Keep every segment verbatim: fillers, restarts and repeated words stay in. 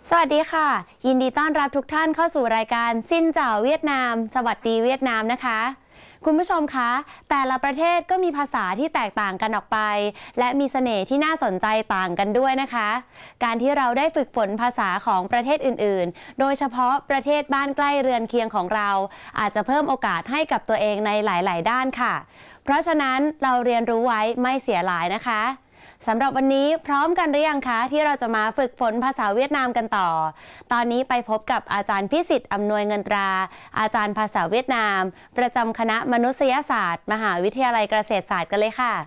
สวัสดีค่ะยินดีต้อนรับทุกท่านเข้าสู่รายการซินเจ้าเวียดนามสวัสดีเวียดนามนะคะคุณผู้ชมคะแต่ละประเทศก็มีภาษาที่แตกต่างกันออกไปและมีเสน่ห์ที่น่าสนใจต่างกันด้วยนะคะการที่เราได้ฝึกฝนภาษาของประเทศอื่นๆโดยเฉพาะประเทศบ้านใกล้เรือนเคียงของเราอาจจะเพิ่มโอกาสให้กับตัวเองในหลายๆด้านค่ะเพราะฉะนั้นเราเรียนรู้ไว้ไม่เสียหลายนะคะสำหรับวันนี้พร้อมกันหรือยังคะที่เราจะมาฝึกฝนภาษาเวียดนามกันต่อตอนนี้ไปพบกับอาจารย์พิสิทธิ์อำนวยเงินตราอาจารย์ภาษาเวียดนามประจำคณะมนุษยศาสตร์มหาวิทยาลัยเกษตรศาสตร์กันเลยค่ะ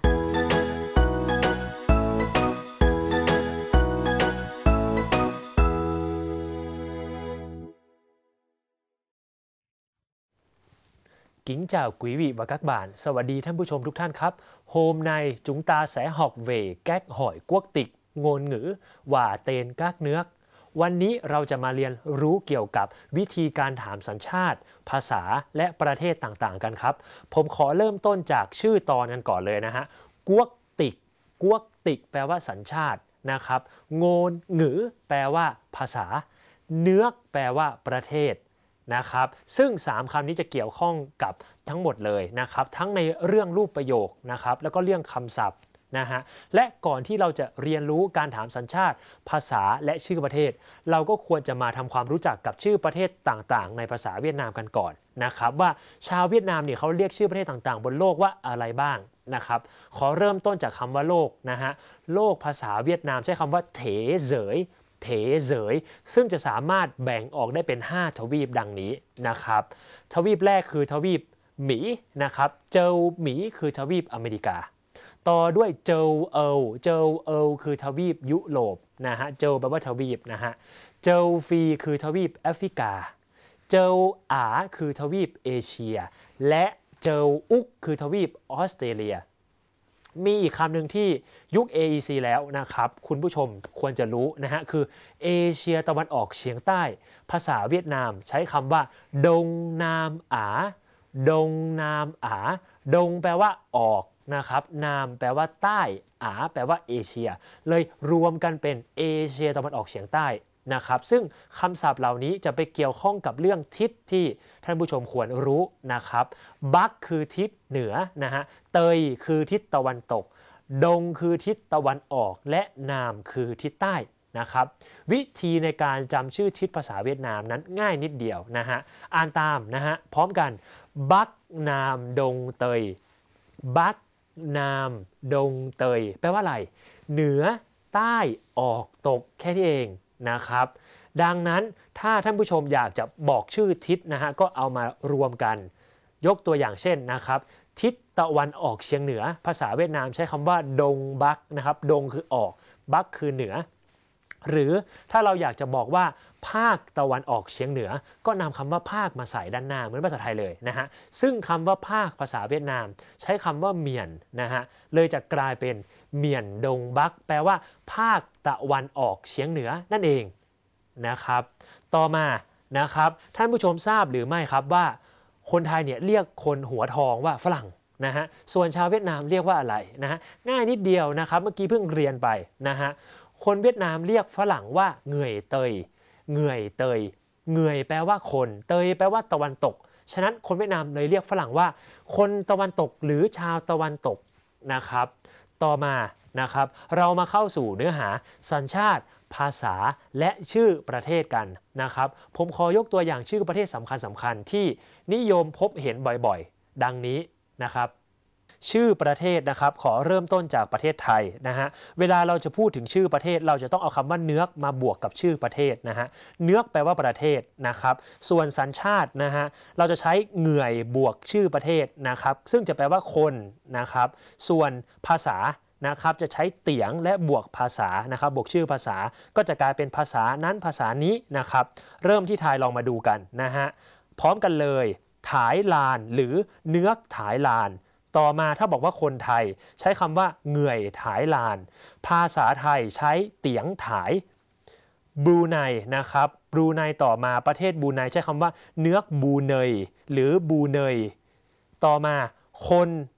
Kính chào quý vị và các bạn. สวัสดีท่านผู้ชมทุกท่านครับ Hôm nay chúng ta sẽ học về cách hỏi quốc tịch, ngôn ngữ và tên các nước. วันนี้เราจะมาเรียนรู้เกี่ยวกับวิธีการถามสัญชาติภาษาและประเทศต่างๆกันครับผมขอเริ่มต้นจากชื่อตอนกันก่อนเลยนะฮะกัวติกกัวติกแปลว่าสัญชาตินะครับโงนหงือแปลว่าภาษาเนื้อแปลว่าประเทศนะครับซึ่งสามคำนี้จะเกี่ยวข้องกับทั้งหมดเลยนะครับทั้งในเรื่องรูปประโยคนะครับแล้วก็เรื่องคำศัพท์นะฮะและก่อนที่เราจะเรียนรู้การถามสัญชาติภาษาและชื่อประเทศเราก็ควรจะมาทำความรู้จักกับชื่อประเทศต่างๆในภาษาเวียดนามกันก่อนนะครับว่าชาวเวียดนามเนี่ยเขาเรียกชื่อประเทศต่างๆบนโลกว่าอะไรบ้างนะครับขอเริ่มต้นจากคำว่าโลกนะฮะโลกภาษาเวียดนามใช้คำว่าเถเสยเถเสยซึ่งจะสามารถแบ่งออกได้เป็นห้าทวีปดังนี้นะครับทวีปแรกคือทวีปหมีนะครับเจอหมีคือทวีปอเมริกาต่อด้วยเจอเอลเจอเอลคือทวีปยุโรปนะฮะเจอแปลว่าทวีปนะฮะเจอฟีคือทวีปแอฟริกาเจออาคือทวีปเอเชียและเจออุกคือทวีปออสเตรเลียมีอีกคำหนึ่งที่ยุค เอ อี ซี แล้วนะครับคุณผู้ชมควรจะรู้นะฮะคือเอเชียตะวันออกเฉียงใต้ภาษาเวียดนามใช้คำว่าดงนามอาดงนามอาดงแปลว่าออกนะครับนามแปลว่าใต้อาแปลว่าเอเชียเลยรวมกันเป็นเอเชียตะวันออกเฉียงใต้นะครับซึ่งคำศัพท์เหล่านี้จะไปเกี่ยวข้องกับเรื่องทิศที่ท่านผู้ชมควรรู้นะครับบักคือทิศเหนือนะฮะเตยคือทิศตะวันตกดงคือทิศตะวันออกและนามคือทิศใต้นะครับวิธีในการจำชื่อทิศภาษาเวียดนามนั้นง่ายนิดเดียวนะฮะอ่านตามนะฮะพร้อมกันบักนามดงเตยบักนามดงเตยแปลว่าอะไรเหนือใต้ออกตกแค่นี้เองนะครับดังนั้นถ้าท่านผู้ชมอยากจะบอกชื่อทิศนะฮะก็เอามารวมกันยกตัวอย่างเช่นนะครับทิศตะวันออกเฉียงเหนือภาษาเวียดนามใช้คำว่าดงบักนะครับดงคือออกบักคือเหนือหรือถ้าเราอยากจะบอกว่าภาคตะวันออกเฉียงเหนือก็นำคำว่าภาคมาใส่ด้านหน้าเหมือนภาษาไทยเลยนะฮะซึ่งคำว่าภาคภาษาเวียดนามใช้คำว่าเมียนนะฮะเลยจะกลายเป็นเมียนดงบักแปลว่าภาคตะวันออกเฉียงเหนือนั่นเองนะครับต่อมานะครับท่านผู้ชมทราบหรือไม่ครับว่าคนไทยเนี่ยเรียกคนหัวทองว่าฝรั่งนะฮะส่วนชาวเวียดนามเรียกว่าอะไรนะฮะง่ายนิดเดียวนะครับเมื่อกี้เพิ่งเรียนไปนะฮะคนเวียดนามเรียกฝรั่งว่าเหงื่อยเตยเหงื่อยเตยเหงื่อยแปลว่าคนเตยแปลว่าตะวันตกฉะนั้นคนเวียดนามเลยเรียกฝรั่งว่าคนตะวันตกหรือชาวตะวันตกนะครับต่อมานะครับเรามาเข้าสู่เนื้อหาสัญชาติภาษาและชื่อประเทศกันนะครับผมขอยกตัวอย่างชื่อประเทศสำคัญสำคัญที่นิยมพบเห็นบ่อยๆดังนี้นะครับชื่อประเทศนะครับขอเริ่มต้นจากประเทศไทยนะฮะเวลาเราจะพูดถึงชื่อประเทศเราจะต้องเอาคำว่าเนื้อมาบวกกับชื่อประเทศนะฮะเนื้อแปลว่าประเทศนะครับส่วนสัญชาตินะฮะเราจะใช้เหงื่อยบวกชื่อประเทศนะครับซึ่งจะแปลว่าคนนะครับส่วนภาษานะครับจะใช้เตียงและบวกภาษานะครับบวกชื่อภาษาก็จะกลายเป็นภาษานั้นภาษานี้นะครับเริ่มที่ไทยลองมาดูกันนะฮะพร้อมกันเลยถ่ายลานหรือเนื้อถ่ายลานต่อมาถ้าบอกว่าคนไทยใช้คำว่าเหงื่อยถ่ายลานภาษาไทยใช้เตียงถ่ายบรูไนนะครับบรูไนต่อมาประเทศบรูไนใช้คำว่าเนื้อบูเนยหรือบูเนยต่อมาคน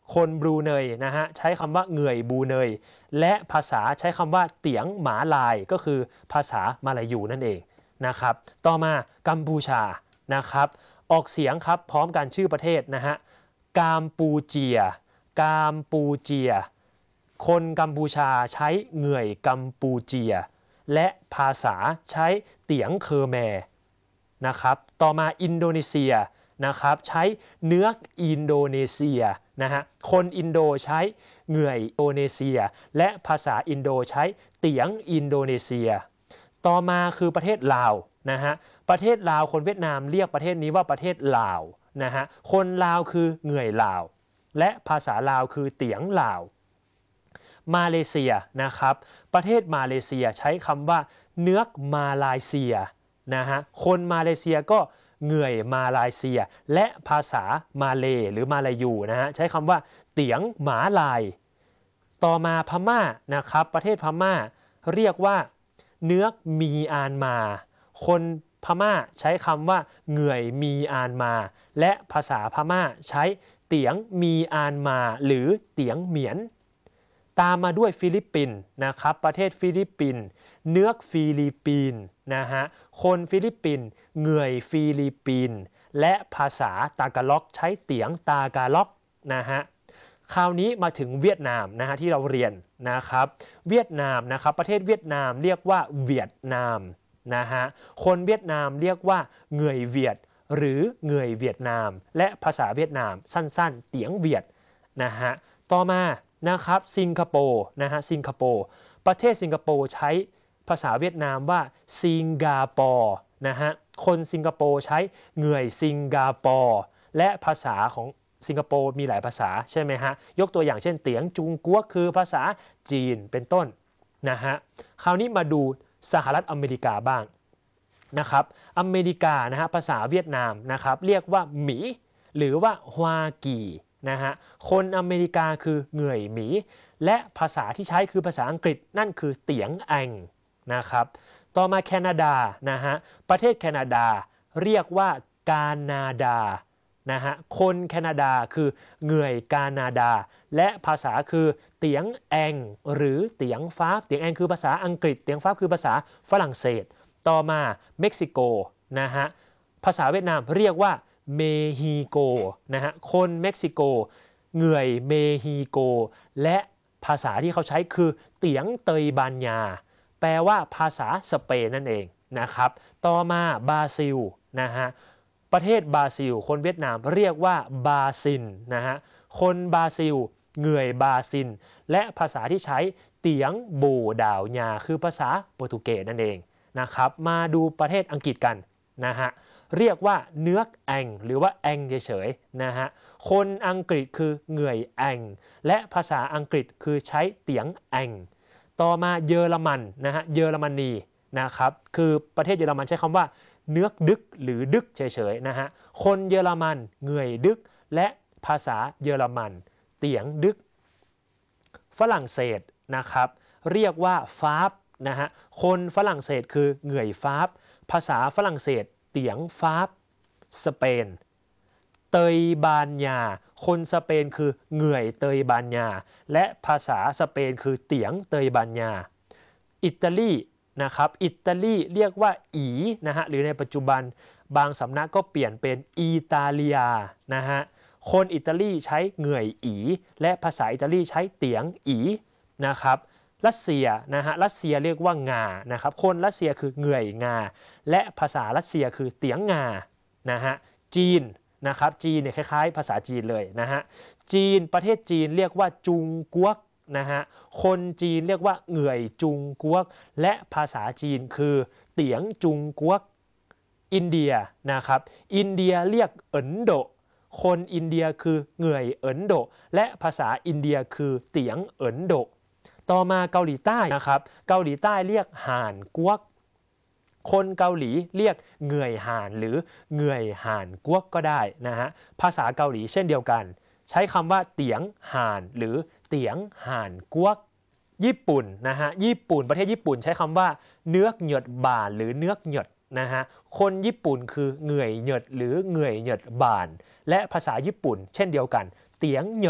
คนบรูเนยนะฮะใช้คำว่าเหงื่อยบรูเนยและภาษาใช้คำว่าเตียงหมาลายก็คือภาษามาลายูนั่นเองนะครับต่อมากัมพูชานะครับออกเสียงครับพร้อมกันชื่อประเทศนะฮะกามปูเจียกามปูเจียคนกัมพูชาใช้เหงื่อยกัมปูเจียและภาษาใช้เตียงเคอร์แมนะครับต่อมาอินโดนีเซียนะครับใช้เนื้ออินโดนีเซียนะฮะคนอินโดใช้เหงื่อยอินโดนีเซียและภาษาอินโดใช้เตียงอินโดนีเซียต่อมาคือประเทศลาวนะฮะประเทศลาวคนเวียดนามเรียกประเทศนี้ว่าประเทศลาวนะฮะคนลาวคือเหงื่อยลาวและภาษาลาวคือเตียงลาวมาเลเซียนะครับประเทศมาเลเซียใช้คำว่าเนื้อมาลายเซียนะฮะคนมาเลเซียก็เหงื่อยมาลายเซียและภาษามาเลหรือมาลายูนะฮะใช้คำว่าเตียงหมาลายต่อมาพม่านะครับประเทศพม่าเรียกว่าเนื้อมีอานมาคนพม่าใช้คำว่าเหงื่อยมีอานมาและภาษาพม่าใช้เตียงมีอานมาหรือเตียงเหมียนตามมาด้วยฟิลิปปินส์นะครับประเทศฟิลิปปินส์เนื้อฟิลิปปินส์นะฮะคนฟิลิปปินส์เหงื่อยฟิลิปปินส์และภาษาตากาล็อกใช้เตียงตากาล็อกนะฮะคราวนี้มาถึงเวียดนามนะฮะที่เราเรียนนะครับเวียดนามนะครับประเทศเวียดนามเรียกว่าเวียดนามนะฮะคนเวียดนามเรียกว่าเหงื่อยเวียดหรือเหงื่อยเวียดนามและภาษาเวียดนามสั้นๆเตียงเวียดนะฮะต่อมานะครับสิงคโปร์นะฮะสิงคโปร์ประเทศสิงคโปร์ใช้ภาษาเวียดนามว่าสิงคโปร์นะฮะคนสิงคโปร์ใช้เหงื่อยสิงคโปร์และภาษาของสิงคโปร์มีหลายภาษาใช่ไหมฮะยกตัวอย่างเช่นเตียงจุงกัวคือภาษาจีนเป็นต้นนะฮะคราวนี้มาดูสหรัฐอเมริกาบ้างนะครับอเมริกานะฮะภาษาเวียดนามนะครับเรียกว่าหมีหรือว่าฮวากีนะฮะคนอเมริกาคือเหงื่อยหมีและภาษาที่ใช้คือภาษาอังกฤษนั่นคือเตียงแองนะครับต่อมาแคนาดานะฮะประเทศแคนาดาเรียกว่ากานาดานะฮะคนแคนาดาคือเหงื่อยกานาดาและภาษาคือเตียงแองหรือเตียงฟ้าเตียงแองคือภาษาอังกฤษเตียงฟ้าคือภาษาฝรั่งเศสต่อมาเม็กซิโกนะฮะภาษาเวียดนามเรียกว่าเมฮิโกนะฮะคนเม็กซิโกเหงื่อยเมฮิโกและภาษาที่เขาใช้คือเตียงเตยบานยาแปลว่าภาษาสเปนนั่นเองนะครับต่อมาบราซิลนะฮะประเทศบราซิลคนเวียดนามเรียกว่าบาซินนะฮะคนบราซิลเหงื่อยบาซินและภาษาที่ใช้เตียงโบดาวยาคือภาษาโปรตุเกสนั่นเองนะครับมาดูประเทศอังกฤษกันนะฮะเรียกว่าเนื้อแองหรือว่าแองเฉยๆนะฮะคนอังกฤษคือเหงื่อยแองและภาษาอังกฤษคือใช้เตียงแองต่อมาเยอรมันนะฮะเยอรมนีนะครับคือประเทศเยอรมันใช้คำว่าเนื้อดึกหรือดึกเฉยๆนะฮะคนเยอรมันเหงื่อยดึกและภาษาเยอรมันเตียงดึกฝรั่งเศสนะครับเรียกว่าฟาบนะฮะคนฝรั่งเศสคือเหงื่อยฟาบภาษาฝรั่งเศสเตียงฟาบสเปนเตยบานยาคนสเปนคือเหงื่อยเตยบานยาและภาษาสเปนคือเตียงเตยบานยาอิตาลีนะครับอิตาลีเรียกว่าอีนะฮะหรือในปัจจุบันบางสำนักก็เปลี่ยนเป็นอิตาเลียนะฮะคนอิตาลีใช้เหงื่อยอีและภาษาอิตาลีใช้เตียงอีนะครับรัสเซียนะฮะรัสเซียเรียกว่างานะครับคนรัสเซียคือเหงื่อยงาและภาษารัสเซียคือเตียงงานะฮะจีนนะครับจีนเนี่ยคล้ายๆภาษาจีนเลยนะฮะจีนประเทศจีนเรียกว่าจุงกัวกนะฮะคนจีนเรียกว่าเหงื่อยจุงกัวกและภาษาจีนคือเตียงจุงกัวกอินเดียนะครับอินเดียเรียกเอินโดคนอินเดียคือเหงื่อยเอินโดและภาษาอินเดียคือเตียงเอินโดต่อมาเกาหลีใต้นะครับเกาหลีใต้เรียกห่านกัวกคนเกาหลีเรียกเหงื่อยห่านหรือเหงื่อยห่านกัวกก็ได้นะฮะภาษาเกาหลีเช่นเดียวกันใช้คำว่าเตียงห่านหรือเตียงห่านกัวกญี่ปุ่นนะฮะญี่ปุ่นประเทศญี่ปุ่นใช้คำว่าเนื้อเหยดบ่านหรือเนื้อเหยดนะฮะคนญี่ปุ่นคือเหงื่อยเหยดหรือเหงื่อยเหยดบ่านและภาษาญี่ปุ่นเช่นเดียวกันเตียงเหยด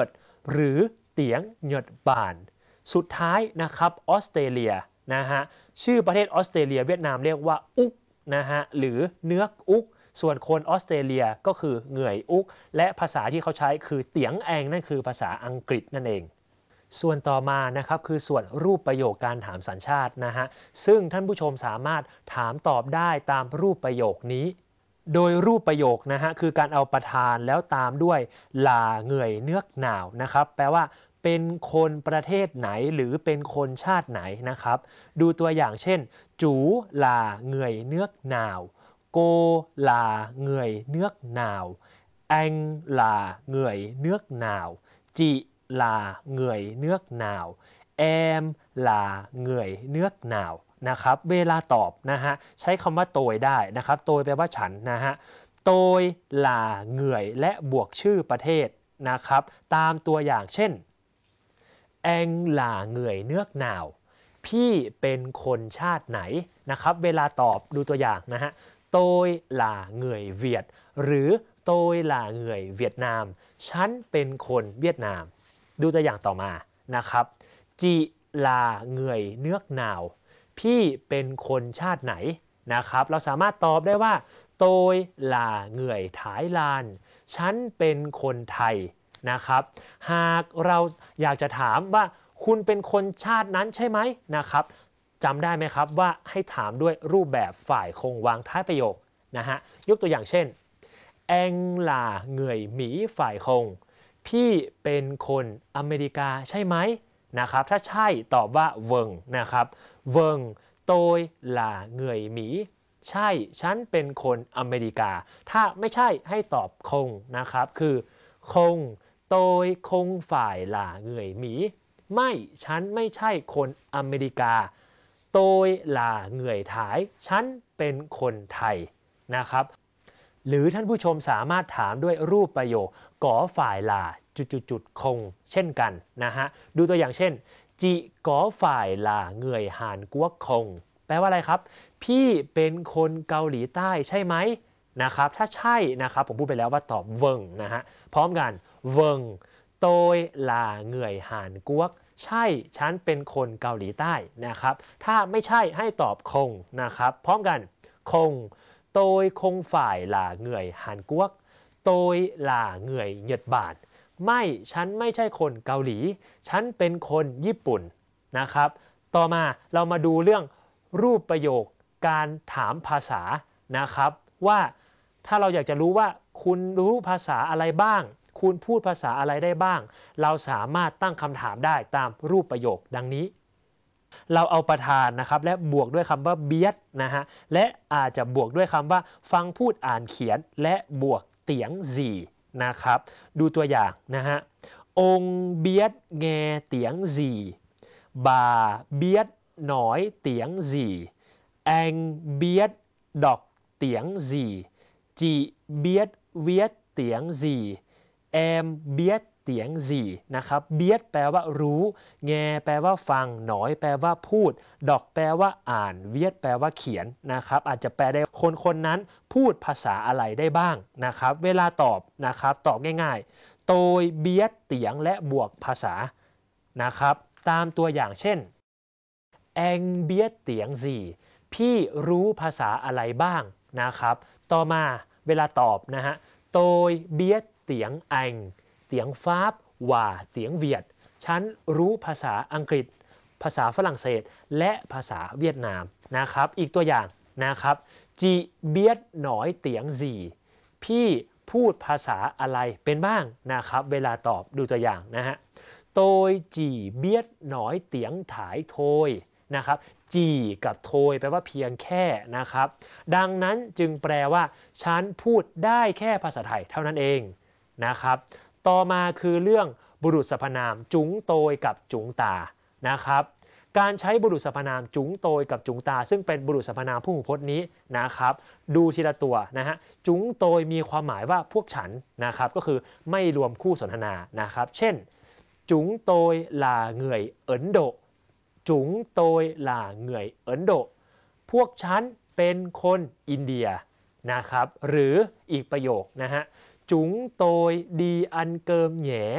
หรือเตียงเหยียดบ่านสุดท้ายนะครับออสเตรเลียนะฮะชื่อประเทศออสเตรเลียเวียดนามเรียกว่าอุกนะฮะหรือเนื้ออุกส่วนคนออสเตรเลียก็คือเหงื่อยอุกและภาษาที่เขาใช้คือเตียงแองนั่นคือภาษาอังกฤษนั่นเองส่วนต่อมานะครับคือส่วนรูปประโยคการถามสัญชาตินะฮะซึ่งท่านผู้ชมสามารถถามตอบได้ตามรูปประโยคนี้โดยรูปประโยคนะฮะคือการเอาประธานแล้วตามด้วยลาเหงื่อยเนือกหนาวนะครับแปลว่าเป็นคนประเทศไหนหรือเป็นคนชาติไหนนะครับดูตัวอย่างเช่นจูลาเหงื่อยเนือกหนาวโกลาเหงื่อยเนือกหนาวแองลาเหงื่อยเนือกหนาวจิลาเหงื่อยเนือกหนาวแอมลาเหงื่อยเนือกหนาวนะครับเวลาตอบนะฮะใช้คำว่าโตยได้นะครับโตยแปลว่าฉันนะฮะโตยลาเหงื่อยและบวกชื่อประเทศนะครับตามตัวอย่างเช่นแองลาเหงื่อยเนือกหนาวพี่เป็นคนชาติไหนนะครับเวลาตอบดูตัวอย่างนะฮะโตยลาเหงื่อยเวียดหรือโตยลาเหงื่อยเวียดนามฉันเป็นคนเวียดนามดูตัวอย่างต่อมานะครับจิลาเหงื่อยเนือกหนาวพี่เป็นคนชาติไหนนะครับเราสามารถตอบได้ว่าโตยลาเหงื่อยถายลานฉันเป็นคนไทยนะครับหากเราอยากจะถามว่าคุณเป็นคนชาตินั้นใช่ไหมนะครับจำได้ไหมครับว่าให้ถามด้วยรูปแบบฝ่ายคงวางท้ายประโยคนะฮะยกตัวอย่างเช่นแองลาเหงื่อยหมีฝ่ายคงพี่เป็นคนอเมริกาใช่ไหมนะครับถ้าใช่ตอบว่าเวิงนะครับเวิงโตยลาเหงื่อยหมีใช่ฉันเป็นคนอเมริกาถ้าไม่ใช่ให้ตอบคงนะครับคือคงโตยคงฝ่ายลาเหงื่อยหมีไม่ฉันไม่ใช่คนอเมริกาโตยลาเหงื่อยถายฉันเป็นคนไทยนะครับหรือท่านผู้ชมสามารถถามด้วยรูปประโยคก่อฝ่ายลาจุดๆๆคงเช่นกันนะฮะดูตัวอย่างเช่นจิก่อฝ่ายลาเหงื่อยหานกัวคงแปลว่าอะไรครับพี่เป็นคนเกาหลีใต้ใช่ไหมนะครับถ้าใช่นะครับผมพูดไปแล้วว่าตอบเวิงนะฮะพร้อมกันเวิงโตยลาเหงื่อยหานกัวใช่ฉันเป็นคนเกาหลีใต้นะครับถ้าไม่ใช่ให้ตอบคงนะครับพร้อมกันคงโตยคงฝ่ายลาเหงื่อยหานกัวโตยลาเหงื่อยเหยียดบาทไม่ฉันไม่ใช่คนเกาหลีฉันเป็นคนญี่ปุ่นนะครับต่อมาเรามาดูเรื่องรูปประโยคการถามภาษานะครับว่าถ้าเราอยากจะรู้ว่าคุณรู้ภาษาอะไรบ้างคุณพูดภาษาอะไรได้บ้างเราสามารถตั้งคำถามได้ตามรูปประโยคดังนี้เราเอาประธานนะครับและบวกด้วยคำว่าเบียดนะฮะและอาจจะบวกด้วยคำว่าฟังพูดอ่านเขียนและบวกเตียงซีนะครับดูตัวอย่างนะฮะองเบียดแงเตียงซีบาเบียดหนอยเตียงซีแองเบียดดอกเตียงซีจีเบียดเวียดเตียงซีแอมเบียดเตียงซีนะครับเบียดแปลว่ารู้แงแปลว่าฟังหนอยแปลว่าพูดดอกแปลว่าอ่านเวียดแปลว่าเขียนนะครับอาจจะแปลได้คนคนนั้นพูดภาษาอะไรได้บ้างนะครับเวลาตอบนะครับตอบง่ายๆโตยเบียดเตียงและบวกภาษานะครับตามตัวอย่างเช่นแองเบียดเตียงซีพี่รู้ภาษาอะไรบ้างนะครับต่อมาเวลาตอบนะฮะโตยเบียดเตียงแองเตียงฟาบว่าเตียงเวียดฉันรู้ภาษาอังกฤษภาษาฝรั่งเศสและภาษาเวียดนามนะครับอีกตัวอย่างนะครับจีเบียดหนอยเตียงซีพี่พูดภาษาอะไรเป็นบ้างนะครับเวลาตอบดูตัวอย่างนะฮะโตยจีเบียดหนอยเตียงถายโทยนะครับจีกับโทยแปลว่าเพียงแค่นะครับดังนั้นจึงแปลว่าฉันพูดได้แค่ภาษาไทยเท่านั้นเองนะครับต่อมาคือเรื่องบุรุษสรรพนามจุ๋งโตยกับจุ๋งตานะครับการใช้บุรุษสรรพนามจุ๋งโตยกับจุ๋งตาซึ่งเป็นบุรุษสรรพนามพหูพจน์นี้นะครับดูทีละตัวนะฮะจุ๋งโตยมีความหมายว่าพวกฉันนะครับก็คือไม่รวมคู่สนทนานะครับเช่นจุ๋งโตยลาเหงื่อยเอินโดจุ๋งโตยลาเหงื่อยเอินโดพวกฉันเป็นคนอินเดียนะครับหรืออีกประโยคนะฮะจุ๋งโตยดีอันเกิมแหน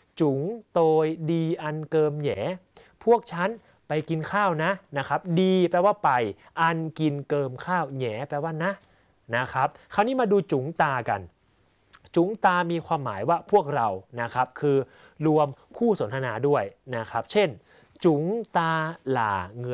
จุ๋งโตยดีอันเกิมแหย่พวกฉันไปกินข้าวนะนะครับดีแปลว่าไปอันกินเกิมข้าวแหย่แปลว่านะนะครับคราวนี้มาดูจุ๋งตากันจุ๋งตามีความหมายว่าพวกเรานะครับคือรวมคู่สนทนาด้วยนะครับเช่นจุ๋งตาหล่าเงือ